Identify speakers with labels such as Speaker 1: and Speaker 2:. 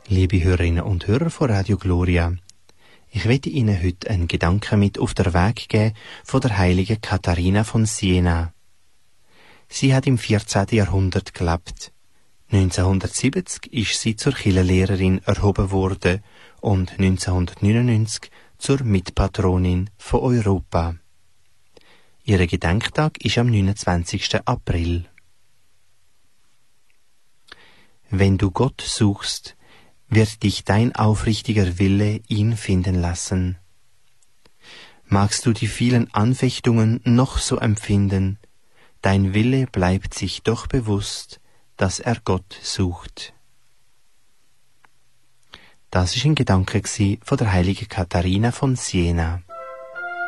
Speaker 1: Liebe Hörerinnen und Hörer von Radio Gloria, ich werde Ihnen heute einen Gedanken mit auf den Weg geben von der heiligen Katharina von Siena. Sie hat im 14. Jahrhundert gelebt. 1970 ist sie zur Kirchenlehrerin erhoben worden und 1999 zur Mitpatronin von Europa. Ihr Gedenktag ist am 29. April. Wenn du Gott suchst, wird dich dein aufrichtiger Wille ihn finden lassen. Magst du die vielen Anfechtungen noch so empfinden, dein Wille bleibt sich doch bewusst, dass er Gott sucht. Das ist ein Gedanke von der heiligen Katharina von Siena.